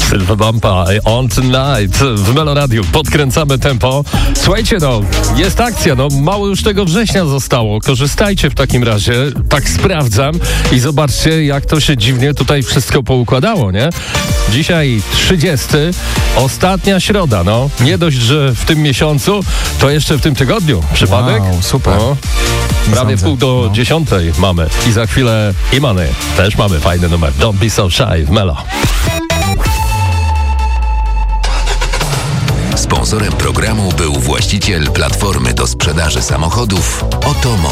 Silver Bumpa, On Tonight w Melo Radiu. Podkręcamy tempo. Słuchajcie, jest akcja, mało już tego września zostało. Korzystajcie w takim razie, tak sprawdzam i zobaczcie, jak to się dziwnie tutaj wszystko poukładało, nie? Dzisiaj 30, ostatnia środa, Nie dość, że w tym miesiącu, to jeszcze w tym tygodniu. Przypadek? Wow, super. Prawie wpół do 10 mamy. I za chwilę Imany. Też mamy fajny numer. Don't be so shy w Melo. Sponsorem programu był właściciel platformy do sprzedaży samochodów Oto